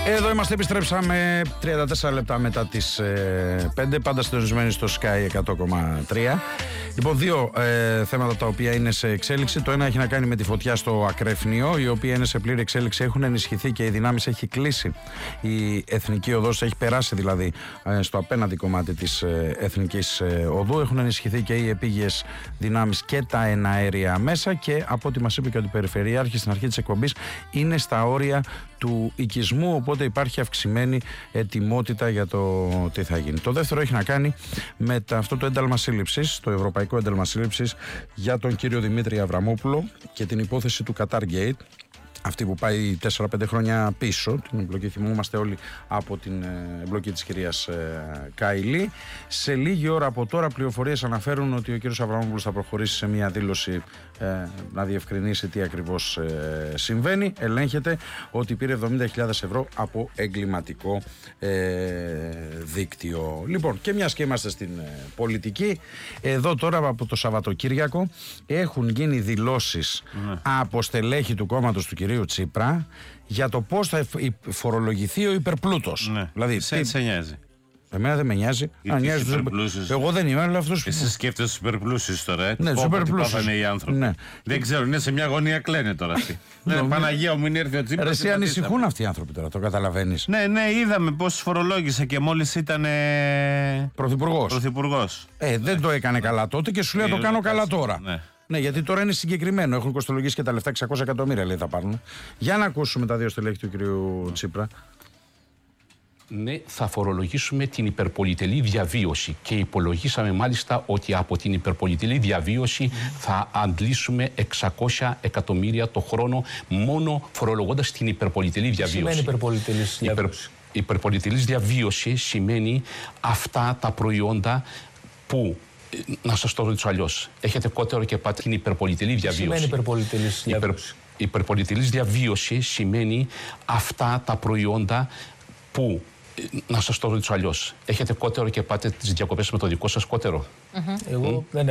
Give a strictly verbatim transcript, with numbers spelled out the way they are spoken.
Εδώ είμαστε, επιστρέψαμε τριάντα τέσσερα λεπτά μετά τις ε, πέντε, πάντα συντονισμένοι στο Sky εκατό κόμμα τρία. Λοιπόν, δύο ε, θέματα τα οποία είναι σε εξέλιξη. Το ένα έχει να κάνει με τη φωτιά στο Ακρέφνιο, η οποία είναι σε πλήρη εξέλιξη. Έχουν ενισχυθεί και οι δυνάμεις, έχει κλείσει η Εθνική Οδός, έχει περάσει δηλαδή ε, στο απέναντι κομμάτι της ε, Εθνικής ε, Οδού. Έχουν ενισχυθεί και οι επίγειες δυνάμεις και τα εναέρια μέσα, και από ό,τι μας είπε και ο Περιφερειάρχης στην αρχή της εκπομπής, είναι στα όρια του οικισμού, οπότε υπάρχει αυξημένη ετοιμότητα για το τι θα γίνει. Το δεύτερο έχει να κάνει με τα, αυτό το ένταλμα σύλληψης, το ευρωπαϊκό ένταλμα σύλληψης για τον κύριο Δημήτρη Αβραμόπουλο και την υπόθεση του Qatar Gate, αυτή που πάει τέσσερα πέντε χρόνια πίσω. Την εμπλοκή θυμόμαστε όλοι από την εμπλοκή της κυρίας Καηλή. Σε λίγη ώρα από τώρα πληροφορίες αναφέρουν ότι ο κύριος Αβραμόπουλος θα προχωρήσει σε μια δήλωση ε, να διευκρινίσει τι ακριβώς ε, συμβαίνει. Ελέγχεται ότι πήρε εβδομήντα χιλιάδες ευρώ από εγκληματικό ε, δίκτυο. Λοιπόν, και μιας και είμαστε στην ε, πολιτική, εδώ τώρα από το Σαββατοκύριακο έχουν γίνει δηλώσεις mm. από στελέχη του κόμματος του κυρίου Τσίπρα για το πώς θα φορολογηθεί ο υπερπλούτος. Ναι. Δηλαδή, σε, τι... σε νοιάζει. Εμένα δεν με νοιάζει. Α, νοιάζει τους... Εγώ δεν είμαι, αλλά αυτός... Εσύ σκέφτεσαι τους υπερπλούσιους τώρα, ε. Ναι, τους υπερπλούσιους. Οι άνθρωποι. Ναι. Δεν ξέρω, είναι σε μια γωνία, κλαίνε τώρα αυτοί. Ναι, Παναγία μου, μην έρθει ο Τσίπρας. Εσύ ανησυχούν αυτοί οι άνθρωποι τώρα, το καταλαβαίνεις. Ναι, ναι, είδαμε πώς φορολόγησε και μόλις ήταν πρωθυπουργός. πρωθυπουργός. Ε, δεν ναι. το έκανε καλά τότε και σου λέει το κάνω καλά τώρα. Ναι. Ναι, γιατί τώρα είναι συγκεκριμένο. Έχουν κοστολογήσει και τα λεφτά, εξακόσια εκατομμύρια λέει θα πάρουν. Για να ακούσουμε τα δύο στελέχη του κυρίου mm. Τσίπρα. Ναι, θα φορολογήσουμε την υπερπολιτελή διαβίωση και υπολογίσαμε μάλιστα ότι από την υπερπολιτελή διαβίωση θα αντλήσουμε εξακόσια εκατομμύρια το χρόνο μόνο φορολογώντας την υπερπολιτελή διαβίωση. Τι σημαίνει υπερπολιτελής διαβίωση? Η υπερπολιτελής διαβίωση σημαίνει αυτά τα προϊόντα που, να σας το ρωτήσω αλλιώς, έχετε κότερο και πάτε την υπερπολιτελή διαβίωση. Τι σημαίνει υπερπολιτελής διαβίωση? Η υπερπολιτελής διαβίωση σημαίνει αυτά τα προϊόντα που, να σας το ρωτήσω αλλιώς, έχετε κότερο και πάτε τις διακοπές με το δικό σας κότερο. Mm-hmm. Εγώ mm. δεν